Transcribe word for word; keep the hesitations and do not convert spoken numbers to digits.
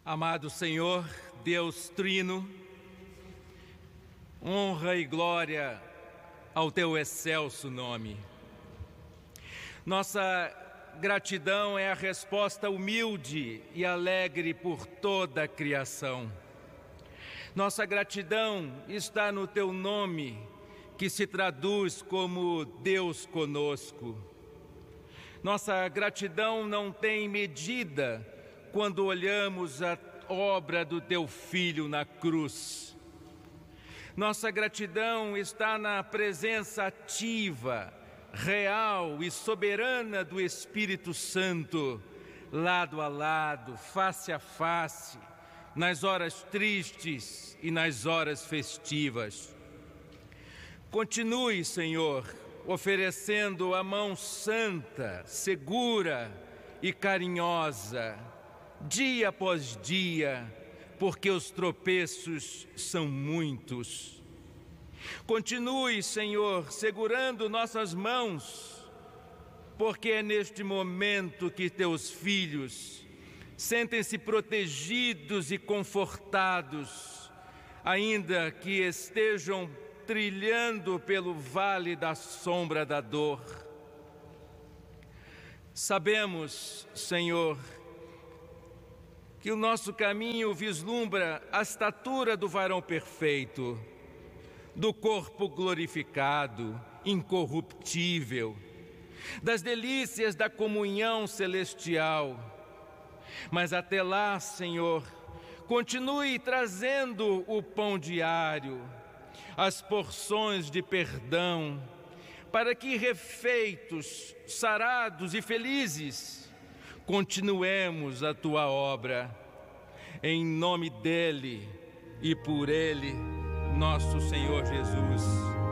Amado Senhor, Deus Trino, honra e glória ao Teu excelso nome. Nossa gratidão é a resposta humilde e alegre por toda a criação. Nossa gratidão está no Teu nome, que se traduz como Deus conosco. Nossa gratidão não tem medida quando olhamos a obra do Teu Filho na cruz. Nossa gratidão está na presença ativa, real e soberana do Espírito Santo, lado a lado, face a face, nas horas tristes e nas horas festivas. Continue, Senhor, oferecendo a mão santa, segura e carinhosa, dia após dia, porque os tropeços são muitos. Continue, Senhor, segurando nossas mãos, porque é neste momento que Teus filhos sentem-se protegidos e confortados, ainda que estejam trilhando pelo vale da sombra da dor. Sabemos, Senhor, que o nosso caminho vislumbra a estatura do varão perfeito, do corpo glorificado, incorruptível, das delícias da comunhão celestial. Mas até lá, Senhor, continue trazendo o pão diário, as porções de perdão, para que, refeitos, sarados e felizes, continuemos a Tua obra, em nome dEle e por Ele, nosso Senhor Jesus.